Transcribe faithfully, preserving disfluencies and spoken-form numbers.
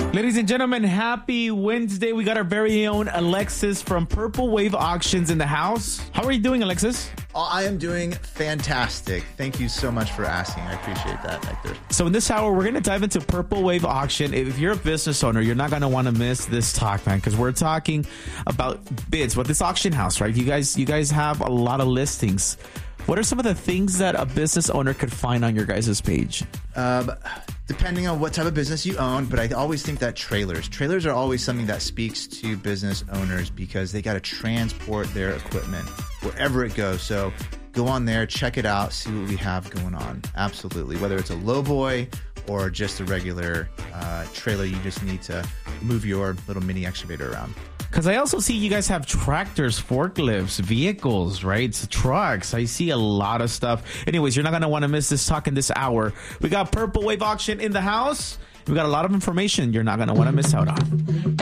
Ladies and gentlemen, happy Wednesday. We got our very own Alexis from Purple Wave Auctions in the house. How are you doing, Alexis? Oh, I am doing fantastic. Thank you so much for asking. I appreciate that, Hector. So in this hour, we're going to dive into Purple Wave Auction. If you're a business owner, you're not going to want to miss this talk, man, because we're talking about bids. What this auction house, right? You guys, you guys have a lot of listings. What are some of the things that a business owner could find on your guys' page? Um, depending on what type of business you own, but I always think that trailers. Trailers are always something that speaks to business owners because they got to transport their equipment wherever it goes. So go on there, check it out, see what we have going on. Absolutely. Whether it's a lowboy or just a regular uh, trailer, you just need to move your little mini excavator around. Because I also see you guys have tractors, forklifts, vehicles, right? Trucks. I see a lot of stuff. Anyways, you're not going to want to miss this talk in this hour. We got Purple Wave Auction in the house. We got a lot of information you're not going to want to miss out on.